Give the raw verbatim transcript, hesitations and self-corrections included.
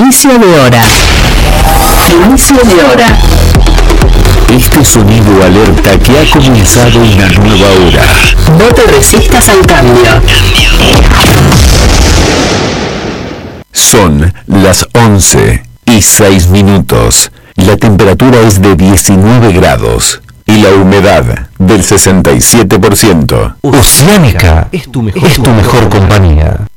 Inicio de hora. Inicio de hora. Este sonido alerta que ha comenzado una nueva hora. No te resistas al cambio. Son las once y seis minutos. La temperatura es de diecinueve grados y la humedad del sesenta y siete por ciento. Oceánica es tu mejor, es tu mejor compañía.